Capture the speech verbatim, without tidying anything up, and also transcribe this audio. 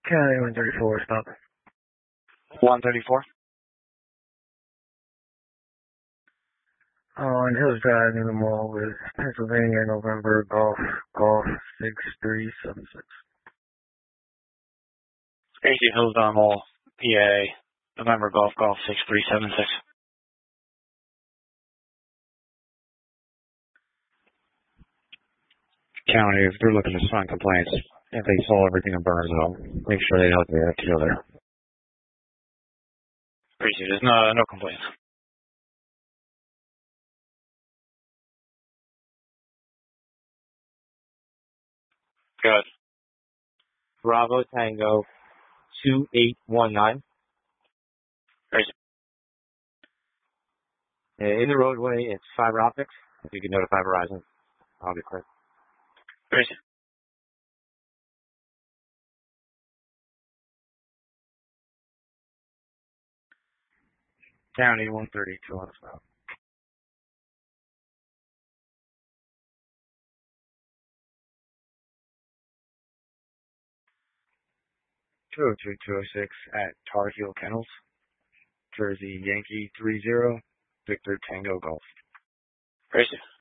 County one thirty-four, stop. one thirty-four. On Hills Drive in the mall with Pennsylvania, November, Golf, Golf six three seven six. Crazy Hills Drive Mall, P A, November, Golf, Golf six three seven six. County, if they're looking to sign complaints, if they saw everything in Burnsville, make sure they know they have to go there. Crazy, there's no, no complaints. Good. Bravo Tango two eight one nine. Crazy. In the roadway, it's fiber optics. If you can notify Verizon, I'll be quick. Crazy. County one thirty-two on stop. two oh two, two oh six at Tar Heel Kennels, Jersey Yankee three zero, Victor Tango Golf. Crazy.